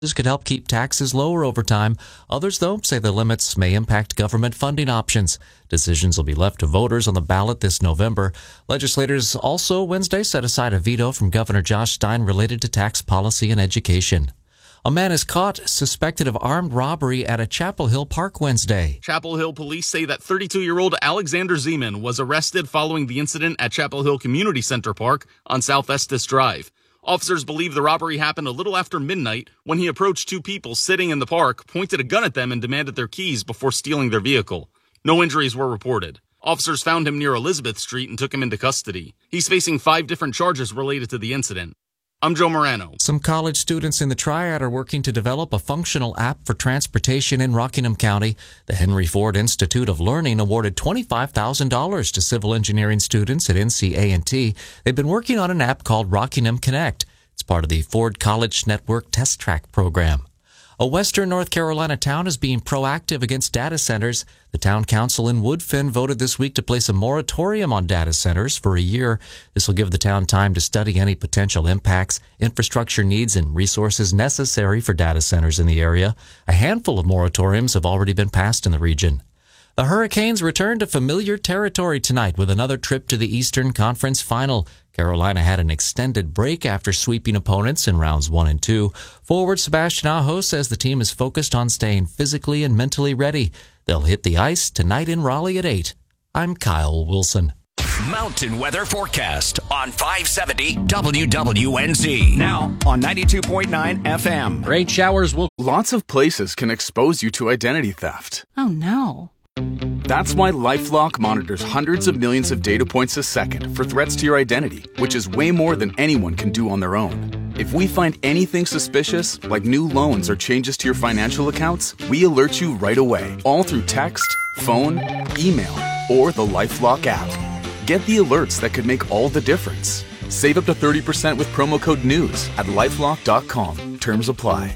This could help keep taxes lower over time. Others, though, say the limits may impact government funding options. Decisions will be left to voters on the ballot this November. Legislators also Wednesday set aside a veto from Governor Josh Stein related to tax policy and education. A man is caught suspected of armed robbery at a Chapel Hill park Wednesday. Chapel Hill police say that 32-year-old Alexander Zeman was arrested following the incident at Chapel Hill Community Center Park on South Estes Drive. Officers believe the robbery happened a little after midnight when he approached two people sitting in the park, pointed a gun at them, and demanded their keys before stealing their vehicle. No injuries were reported. Officers found him near Elizabeth Street and took him into custody. He's facing 5 different charges related to the incident. I'm Joe Morano. Some college students in the Triad are working to develop a functional app for transportation in Rockingham County. The Henry Ford Institute of Learning awarded $25,000 to civil engineering students at NCA&T. They've been working on an app called Rockingham Connect. It's part of the Ford College Network Test Track program. A western North Carolina town is being proactive against data centers. The town council in Woodfin voted this week to place a moratorium on data centers for a year. This will give the town time to study any potential impacts, infrastructure needs, and resources necessary for data centers in the area. A handful of moratoriums have already been passed in the region. The Hurricanes return to familiar territory tonight with another trip to the Eastern Conference Final. Carolina had an extended break after sweeping opponents in rounds 1 and 2. Forward Sebastian Aho says the team is focused on staying physically and mentally ready. They'll hit the ice tonight in Raleigh at 8. I'm Kyle Wilson. Mountain weather forecast on 570 WWNZ. Now on 92.9 FM. Rain showers will... Lots of places can expose you to identity theft. Oh, no. That's why LifeLock monitors hundreds of millions of data points a second for threats to your identity, which is way more than anyone can do on their own. If we find anything suspicious, like new loans or changes to your financial accounts, we alert you right away, all through text, phone, email, or the LifeLock app. Get the alerts that could make all the difference. Save up to 30% with promo code NEWS at LifeLock.com. Terms apply.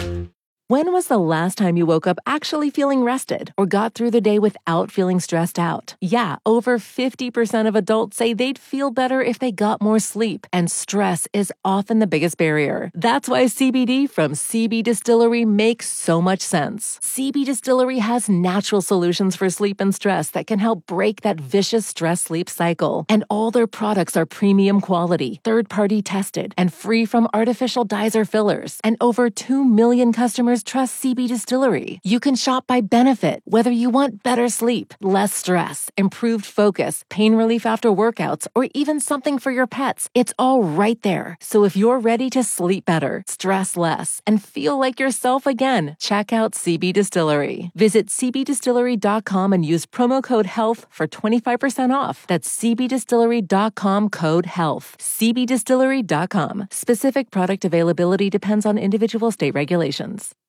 When was the last time you woke up actually feeling rested or got through the day without feeling stressed out? Yeah, over 50% of adults say they'd feel better if they got more sleep, and stress is often the biggest barrier. That's why CBD from CB Distillery makes so much sense. CB Distillery has natural solutions for sleep and stress that can help break that vicious stress-sleep cycle. And all their products are premium quality, third-party tested, and free from artificial dyes or fillers. And over 2 million customers trust CB Distillery. You can shop by benefit, whether you want better sleep, less stress, improved focus, pain relief after workouts, or even something for your pets. It's all right there. So if you're ready to sleep better, stress less, and feel like yourself again, check out CB Distillery. Visit cbdistillery.com and use promo code HEALTH for 25% off. That's cbdistillery.com code HEALTH. cbdistillery.com. Specific product availability depends on individual state regulations.